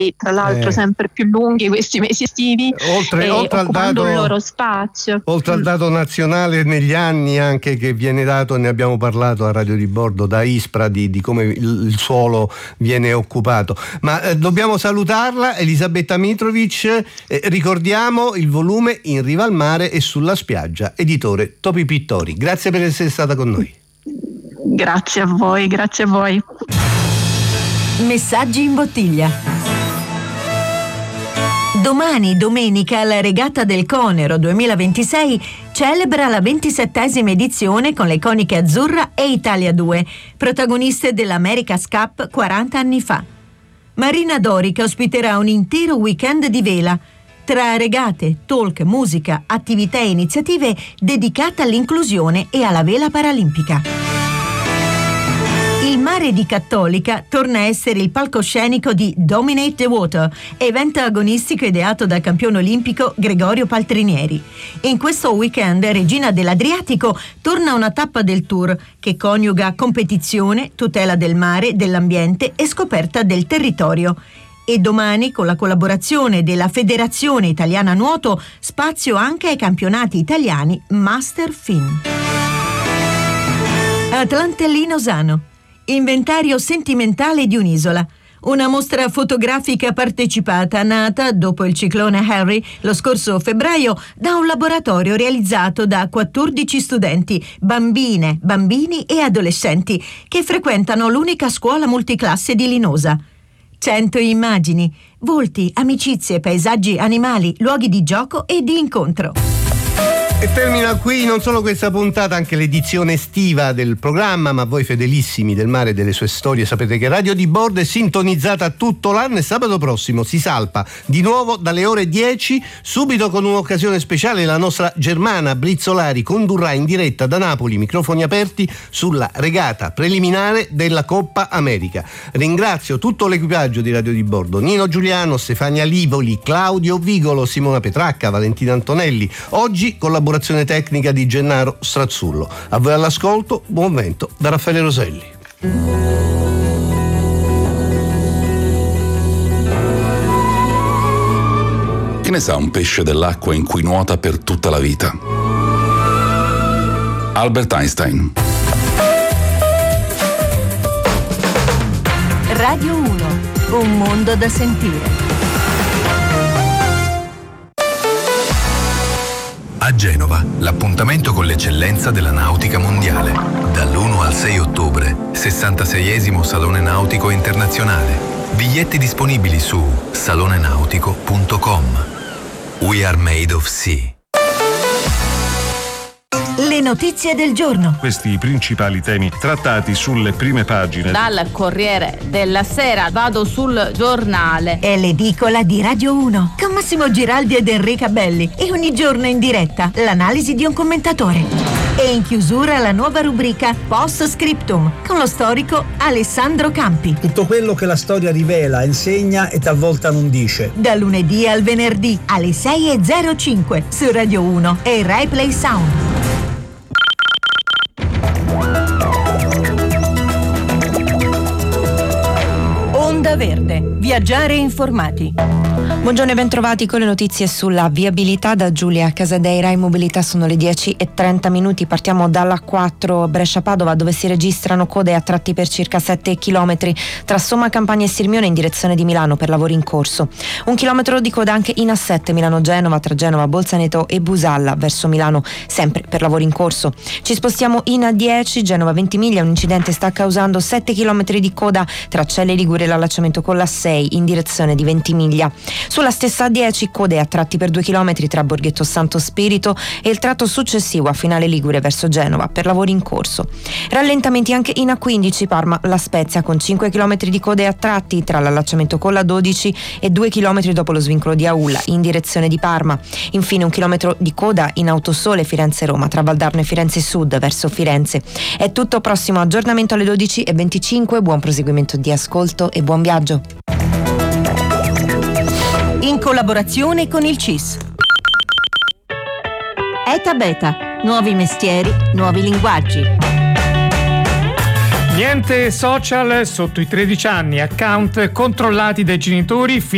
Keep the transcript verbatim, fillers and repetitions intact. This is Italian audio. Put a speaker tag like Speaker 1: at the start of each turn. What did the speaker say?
Speaker 1: tra l'altro eh. sempre più lunghi questi mesi estivi,
Speaker 2: oltre,
Speaker 1: eh,
Speaker 2: oltre al dato,
Speaker 1: il loro spazio.
Speaker 2: Oltre al dato nazionale negli anni anche che viene dato, ne abbiamo parlato a Radio di Bordo, da ISPRA di, di come il, il suolo viene occupato. Ma eh, dobbiamo salutarla, Elisabetta Mitrovic, eh, ricordiamo il volume In riva al mare e sulla spiaggia, editore Topi Pittori. Grazie per essere stata con noi.
Speaker 1: Grazie a voi, grazie a voi.
Speaker 3: Messaggi in bottiglia. Domani, domenica, la regata del Conero duemilaventisei celebra la ventisettesima edizione con le coniche Azzurra e Italia due, protagoniste dell'America's Cup quaranta anni fa. Marina Dorica ospiterà un intero weekend di vela, tra regate, talk, musica, attività e iniziative dedicate all'inclusione e alla vela paralimpica. Il mare di Cattolica torna a essere il palcoscenico di Dominate the Water, evento agonistico ideato dal campione olimpico Gregorio Paltrinieri. In questo weekend Regina dell'Adriatico torna a una tappa del tour che coniuga competizione, tutela del mare, dell'ambiente e scoperta del territorio. E domani, con la collaborazione della Federazione Italiana Nuoto, spazio anche ai campionati italiani Master Fin. Atlantellino Sano. Inventario sentimentale di un'isola. Una mostra fotografica partecipata nata dopo il ciclone Harry lo scorso febbraio da un laboratorio realizzato da quattordici studenti, bambine, bambini e adolescenti che frequentano l'unica scuola multiclasse di Linosa. Cento immagini, volti, amicizie, paesaggi, animali, luoghi di gioco e di incontro.
Speaker 2: E termina qui non solo questa puntata, anche l'edizione estiva del programma, ma voi fedelissimi del mare e delle sue storie sapete che Radio di Bordo è sintonizzata tutto l'anno e sabato prossimo si salpa di nuovo dalle ore dieci, subito con un'occasione speciale. La nostra Germana Brizzolari condurrà in diretta da Napoli, microfoni aperti, sulla regata preliminare della Coppa America. Ringrazio tutto l'equipaggio di Radio di Bordo: Nino Giuliano, Stefania Livoli, Claudio Vigolo, Simona Petracca, Valentina Antonelli. Oggi collaborazione tecnica di Gennaro Strazzullo. A voi all'ascolto, buon vento da Raffaele Roselli.
Speaker 4: Che ne sa un pesce dell'acqua in cui nuota per tutta la vita? Albert Einstein.
Speaker 3: Radio uno, un mondo da sentire.
Speaker 5: A Genova, l'appuntamento con l'eccellenza della nautica mondiale. Dall'primo al sei ottobre, sessantaseiesimo Salone Nautico Internazionale. Biglietti disponibili su salonenautico punto com. We are made of sea.
Speaker 3: Le notizie del giorno.
Speaker 6: Questi i principali temi trattati sulle prime pagine.
Speaker 7: Dal Corriere della Sera vado sul Giornale.
Speaker 3: È l'edicola di Radio uno con Massimo Giraldi ed Enrica Belli e ogni giorno in diretta l'analisi di un commentatore. E in chiusura la nuova rubrica Post Scriptum con lo storico Alessandro Campi.
Speaker 8: Tutto quello che la storia rivela, insegna e talvolta non dice.
Speaker 3: Da lunedì al venerdì alle sei e zero cinque su Radio uno e Rai Play Sound. Onda Verde. Viaggiare informati.
Speaker 9: Buongiorno e bentrovati con le notizie sulla viabilità da Giulia Casadei. Rai Mobilità, sono le dieci e trenta minuti. Partiamo dalla quattro Brescia-Padova, dove si registrano code a tratti per circa sette chilometri tra Somma Campania e Sirmione in direzione di Milano per lavori in corso. Un chilometro di coda anche in A sette Milano-Genova tra Genova, Bolzaneto e Busalla verso Milano, sempre per lavori in corso. Ci spostiamo in A dieci Genova-Ventimiglia, un incidente sta causando sette chilometri di coda tra Celle Ligure e l'allacciamento con la sei in direzione di Ventimiglia. Sulla stessa A dieci code a tratti per due chilometri tra Borghetto Santo Spirito e il tratto successivo a Finale Ligure verso Genova per lavori in corso. Rallentamenti anche in A quindici Parma-La Spezia con cinque chilometri di code a tratti tra l'allacciamento con la dodici e due chilometri dopo lo svincolo di Aulla in direzione di Parma. Infine un chilometro di coda in Autosole Firenze-Roma tra Valdarno e Firenze Sud verso Firenze. È tutto, prossimo aggiornamento alle dodici e venticinque. Buon proseguimento di ascolto e buon viaggio.
Speaker 3: In collaborazione con il C I S. Eta Beta, nuovi mestieri, nuovi linguaggi.
Speaker 10: Niente social sotto i tredici anni, account controllati dai genitori